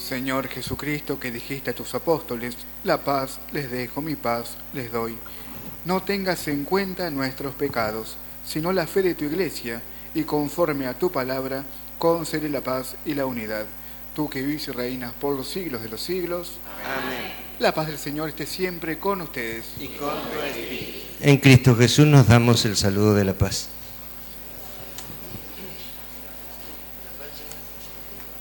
Señor Jesucristo, que dijiste a tus apóstoles, la paz les dejo, mi paz les doy. No tengas en cuenta nuestros pecados, sino la fe de tu Iglesia, y conforme a tu palabra, concede la paz y la unidad. Tú que vivís y reinas por los siglos de los siglos. Amén. La paz del Señor esté siempre con ustedes. Y con tu espíritu. En Cristo Jesús nos damos el saludo de la paz.